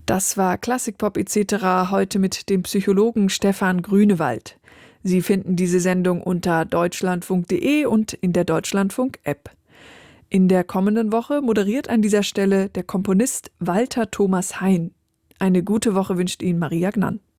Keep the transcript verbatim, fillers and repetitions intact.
Das war Klassikpop et cetera heute mit dem Psychologen Stefan Grünewald. Sie finden diese Sendung unter deutschlandfunk punkt de und in der Deutschlandfunk-App. In der kommenden Woche moderiert an dieser Stelle der Komponist Walter Thomas Hein. Eine gute Woche wünscht Ihnen Maria Gnann.